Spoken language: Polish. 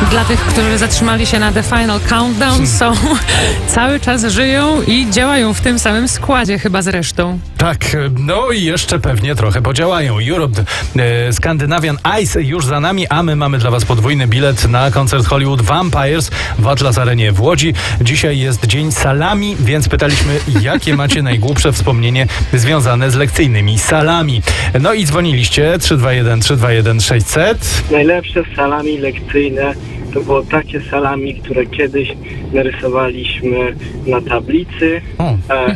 dla tych, którzy zatrzymali się na The Final Countdown, cały czas żyją i działają w tym samym składzie chyba zresztą. Tak, no i jeszcze pewnie trochę podziałają. Europe, Scandinavian Ice już za nami, a my mamy dla was podwójny bilet na koncert Hollywood Vampires w Atlas Arenie w Łodzi. Dzisiaj jest dzień salami, więc pytaliśmy, jakie macie najgłupsze wspomnienie związane z lekcyjnymi salami. No i dzwoniliście 321 600. Najlepsze salami lekcyjne to było takie salami, które kiedyś narysowaliśmy na tablicy